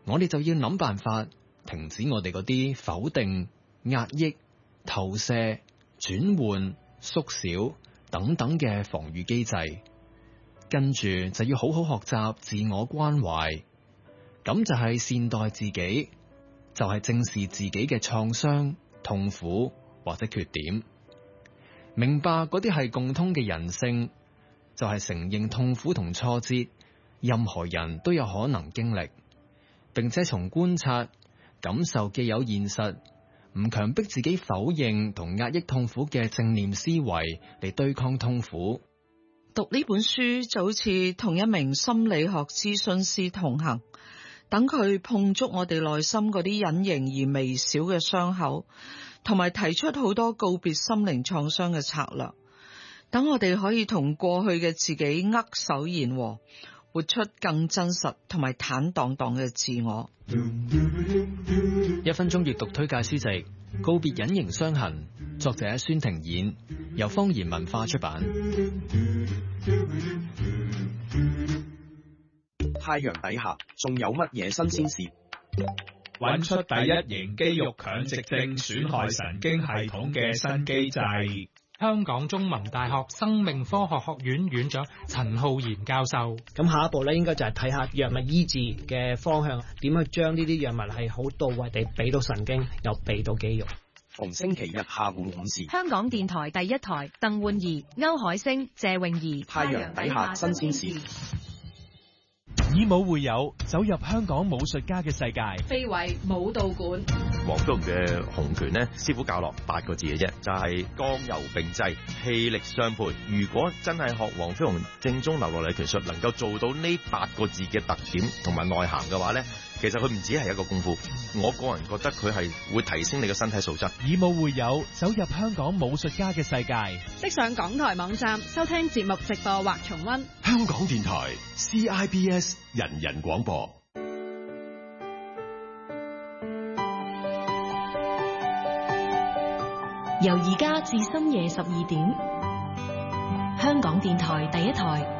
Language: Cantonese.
我哋就要諗辦法停止我哋嗰啲否定、壓抑、投射、轉換、縮小等等嘅防禦機制，跟住就要好好學習自我關懷，咁就係善待自己，就係正視自己嘅創傷、痛苦或者缺點，明白嗰啲係共通嘅人性，就係承認痛苦同挫折，任何人都有可能經歷，並且從觀察、感受既有現實，唔強迫自己否認同壓抑痛苦嘅正念思維嚟對抗痛苦。 讀呢本書就好似同一名心理學諮詢師同行，等佢碰觸我哋內心嗰啲隱形而微小嘅傷口，同埋提出好多告別心靈創傷嘅策略，等我哋可以同過去嘅自己握手言和，活出更真實同埋坦蕩蕩嘅自我。 1分鐘閱讀推介書籍《告別隱形傷痕》，作者孫庭演，由方言文化出版。 太陽底下仲有乜嘢新鮮事？ 揾出第一型肌肉強直症損害神經系統嘅新機制。 香港中文大學生命科學學院院長陳浩然教授。 咁下一步咧，應該就係睇下藥物醫治嘅方向，點去將呢啲藥物係好到位地俾到神經，又俾到肌肉。 逢星期日下午5時， 香港電台第一台，鄧煥儀、歐海星、謝泳儀。 太陽底下新鮮事。 以武會友，走入香港武術家嘅世界。 非遺武道館， 黃飛鴻嘅洪拳呢，師傅教落8個字嘅啫，就係剛柔並濟，氣力相配。如果真係學黃飛鴻正宗流落嚟拳術，能夠做到呢8個字嘅特點同埋內涵嘅話呢，其實佢唔止係一個功夫。我個人覺得佢係會提升你嘅身體素質。 以武會友，走入香港武術家嘅世界。 即上港台網站收聽節目直播或重溫。 香港電台 CIBS 人人廣播。 由而家至深夜12點，香港電台第一台。